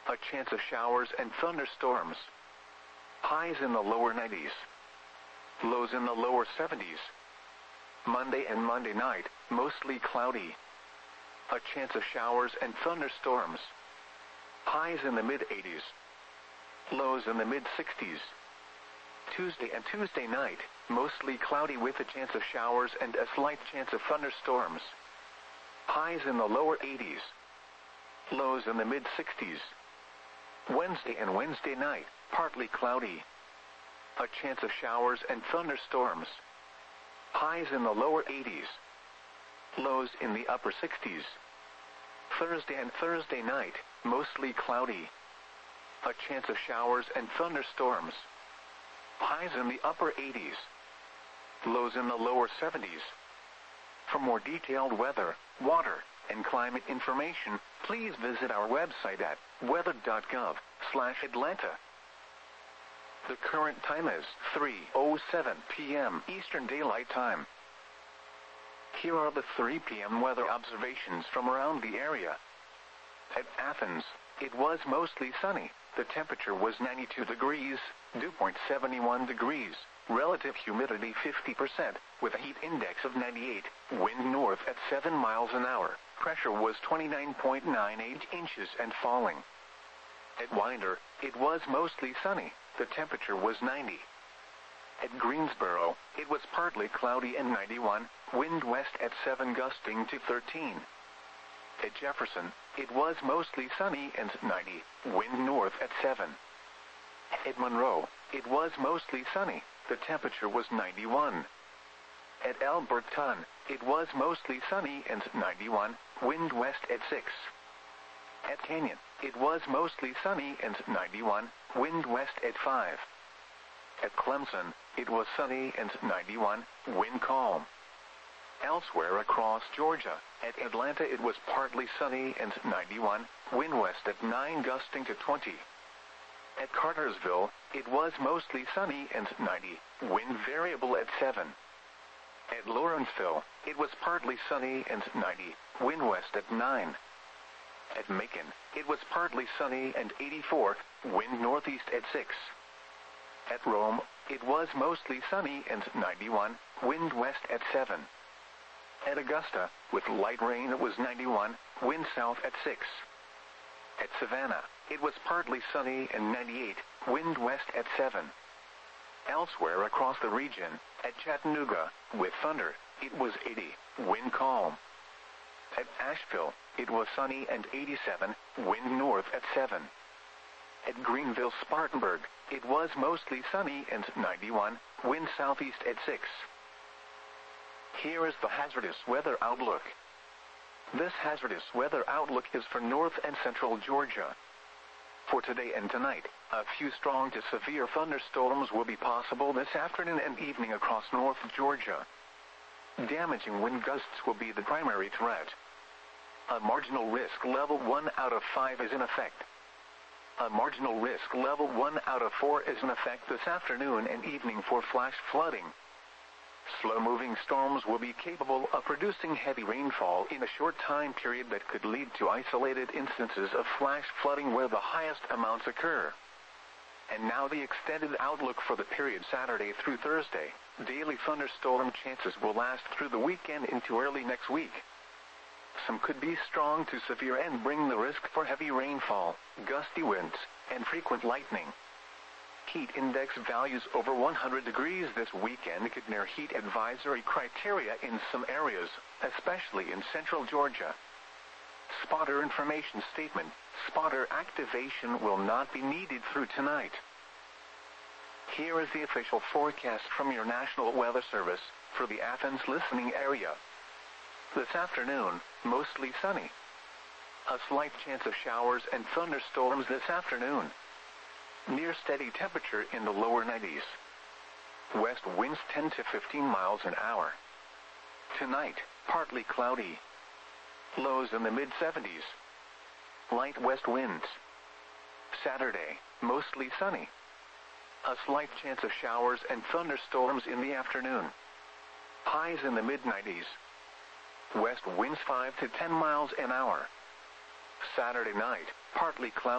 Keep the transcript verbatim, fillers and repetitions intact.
A chance of showers and thunderstorms. Highs in the lower nineties. Lows in the lower seventies. Monday and Monday night, mostly cloudy. A chance of showers and thunderstorms. Highs in the mid-eighties. Lows in the mid-sixties. Tuesday and Tuesday night, mostly cloudy with a chance of showers and a slight chance of thunderstorms. Highs in the lower eighties. Lows in the mid-sixties. Wednesday and Wednesday night, partly cloudy. A chance of showers and thunderstorms. Highs in the lower eighties. Lows in the upper sixties. Thursday and Thursday night, mostly cloudy. A chance of showers and thunderstorms. Highs in the upper eighties. Lows in the lower seventies. For more detailed weather, water, and climate information, please visit our website at weather dot gov slash Atlanta. The current time is three oh seven p m Eastern Daylight Time. Here are the three p m weather observations from around the area. At Athens, it was mostly sunny. The temperature was ninety-two degrees, dew point seventy-one degrees, relative humidity fifty percent, with a heat index of ninety-eight, wind north at seven miles an hour, pressure was twenty-nine point nine eight inches and falling. At Winder, it was mostly sunny. The temperature was ninety. At Greensboro, it was partly cloudy and ninety-one, wind west at seven gusting to thirteen. At Jefferson, it was mostly sunny and ninety, wind north at seven. At Monroe, it was mostly sunny. The temperature was ninety-one. At Alberton, it was mostly sunny and ninety-one, wind west at six. At Canyon, it was mostly sunny and ninety-one, wind west at five. At Clemson, it was sunny and ninety-one, wind calm. Elsewhere across Georgia, at Atlanta it was partly sunny and ninety-one, wind west at nine gusting to twenty. At Cartersville, it was mostly sunny and ninety, wind variable at seven. At Lawrenceville, it was partly sunny and ninety, wind west at nine. At Macon, it was partly sunny and eighty-four, wind northeast at six. At Rome, it was mostly sunny and ninety-one, wind west at seven. At Augusta, with light rain it was ninety-one, wind south at six. At Savannah, it was partly sunny and ninety-eight, wind west at seven. Elsewhere across the region, at Chattanooga, with thunder, it was eighty, wind calm. At Asheville, it was sunny and eighty-seven, wind north at seven. At Greenville-Spartanburg, it was mostly sunny and ninety-one, wind southeast at six. Here is the hazardous weather outlook. This hazardous weather outlook is for north and central Georgia. For today and tonight, a few strong to severe thunderstorms will be possible this afternoon and evening across north Georgia. Damaging wind gusts will be the primary threat. A marginal risk level one out of five is in effect. A marginal risk level one out of four is in effect this afternoon and evening for flash flooding. Slow-moving storms will be capable of producing heavy rainfall in a short time period that could lead to isolated instances of flash flooding where the highest amounts occur. And now the extended outlook for the period Saturday through Thursday. Daily thunderstorm chances will last through the weekend into early next week. Some could be strong to severe and bring the risk for heavy rainfall, gusty winds, and frequent lightning. Heat index values over one hundred degrees this weekend could near heat advisory criteria in some areas, especially in central Georgia. Spotter information statement: spotter activation will not be needed through tonight. Here is the official forecast from your National Weather Service for the Athens listening area. This afternoon, mostly sunny. A slight chance of showers and thunderstorms this afternoon. Near steady temperature in the lower nineties. West winds ten to fifteen miles an hour. Tonight, partly cloudy. Lows in the mid seventies. Light west winds. Saturday, mostly sunny. A slight chance of showers and thunderstorms in the afternoon. Highs in the mid nineties. West winds five to ten miles an hour. Saturday night, partly cloudy.